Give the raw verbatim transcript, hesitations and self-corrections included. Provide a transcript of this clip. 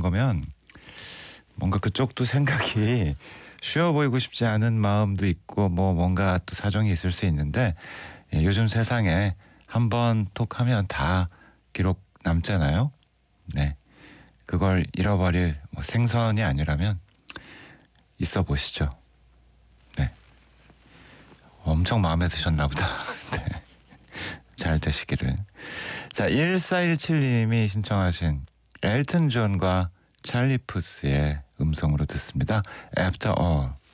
보면 뭔가 그쪽도 생각이 쉬워 보이고 싶지 않은 마음도 있고 뭐 뭔가 또 사정이 있을 수 있는데 예, 요즘 세상에 한번 톡 하면 다 기록 남잖아요. 네, 그걸 잃어버릴 뭐 생선이 아니라면 있어 보시죠. 네, 엄청 마음에 드셨나 보다. 네. 잘 되시기를. 자, 일사일칠님이 신청하신 엘튼 존과 찰리 푸스의 음성으로 듣습니다. After All.